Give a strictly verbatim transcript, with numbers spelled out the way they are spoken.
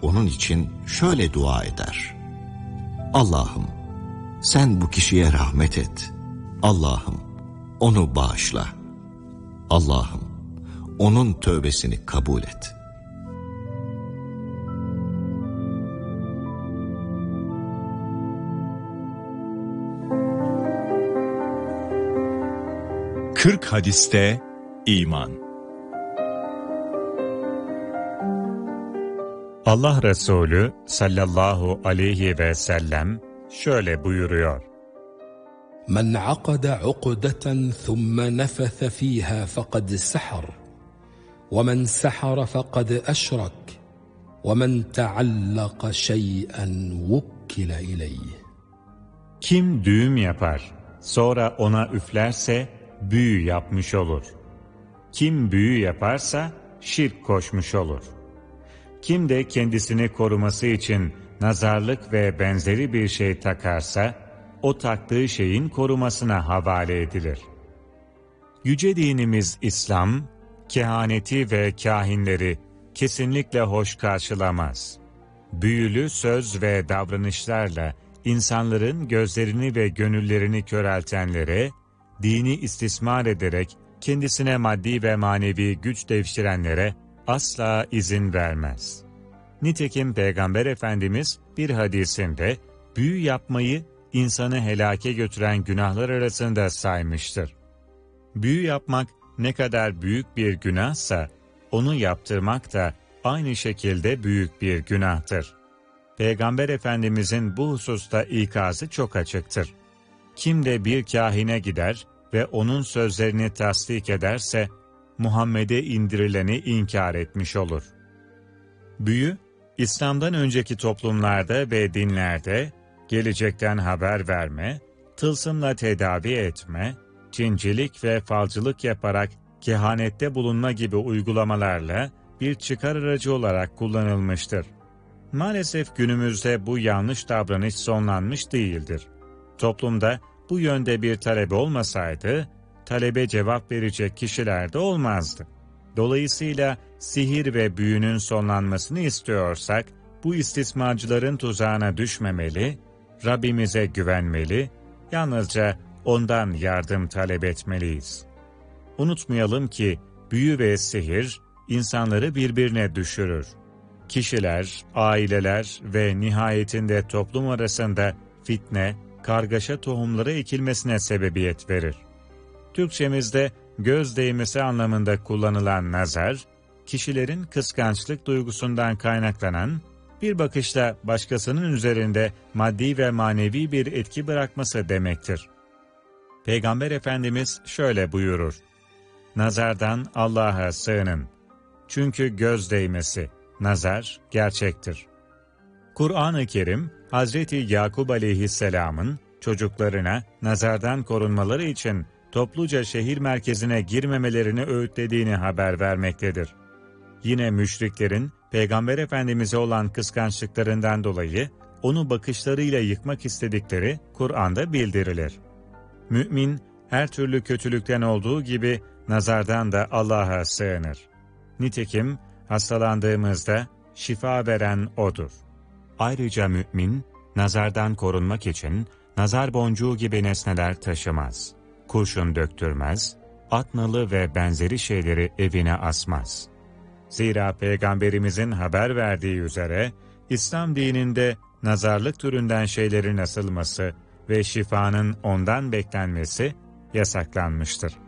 onun için şöyle dua eder: Allah'ım, sen bu kişiye rahmet et. Allah'ım, onu bağışla. Allah'ım, onun tövbesini kabul et. Kırk hadiste iman. Allah Resulü sallallahu aleyhi ve sellem şöyle buyuruyor: Men akada ukdeten thumme nefethe fiha fekad sahar ve men sahara fekad eşrak ve men teallaka şey'en vukkile ileyh. Kim düğüm yapar, sonra ona üflerse büyü yapmış olur. Kim büyü yaparsa şirk koşmuş olur. Kim de kendisini koruması için nazarlık ve benzeri bir şey takarsa, o taktığı şeyin korumasına havale edilir. Yüce dinimiz İslam, kehaneti ve kahinleri kesinlikle hoş karşılamaz. Büyülü söz ve davranışlarla insanların gözlerini ve gönüllerini köreltenlere, dini istismar ederek kendisine maddi ve manevi güç devşirenlere asla izin vermez. Nitekim Peygamber Efendimiz bir hadisinde büyü yapmayı insanı helake götüren günahlar arasında saymıştır. Büyü yapmak ne kadar büyük bir günahsa, onu yaptırmak da aynı şekilde büyük bir günahtır. Peygamber Efendimizin bu hususta ikazı çok açıktır. Kim de bir kahine gider ve onun sözlerini tasdik ederse, Muhammed'e indirileni inkar etmiş olur. Büyü, İslam'dan önceki toplumlarda ve dinlerde, gelecekten haber verme, tılsımla tedavi etme, cincilik ve falcılık yaparak kehanette bulunma gibi uygulamalarla bir çıkar aracı olarak kullanılmıştır. Maalesef günümüzde bu yanlış davranış sonlanmış değildir. Toplumda bu yönde bir talep olmasaydı, talebe cevap verecek kişiler de olmazdı. Dolayısıyla sihir ve büyünün sonlanmasını istiyorsak, bu istismarcıların tuzağına düşmemeli, Rabbimize güvenmeli, yalnızca ondan yardım talep etmeliyiz. Unutmayalım ki büyü ve sihir insanları birbirine düşürür. Kişiler, aileler ve nihayetinde toplum arasında fitne, kargaşa tohumları ekilmesine sebebiyet verir. Türkçemizde göz değmesi anlamında kullanılan nazar, kişilerin kıskançlık duygusundan kaynaklanan, bir bakışla başkasının üzerinde maddi ve manevi bir etki bırakması demektir. Peygamber Efendimiz şöyle buyurur: Nazardan Allah'a sığının. Çünkü göz değmesi, nazar gerçektir. Kur'an-ı Kerim, Hazreti Yakub aleyhisselamın çocuklarına nazardan korunmaları için topluca şehir merkezine girmemelerini öğütlediğini haber vermektedir. Yine müşriklerin Peygamber Efendimiz'e olan kıskançlıklarından dolayı onu bakışlarıyla yıkmak istedikleri Kur'an'da bildirilir. Mümin her türlü kötülükten olduğu gibi nazardan da Allah'a sığınır. Nitekim hastalandığımızda şifa veren O'dur. Ayrıca mümin, nazardan korunmak için nazar boncuğu gibi nesneler taşımaz, kurşun döktürmez, at nalı ve benzeri şeyleri evine asmaz. Zira Peygamberimizin haber verdiği üzere, İslam dininde nazarlık türünden şeylerin asılması ve şifanın ondan beklenmesi yasaklanmıştır.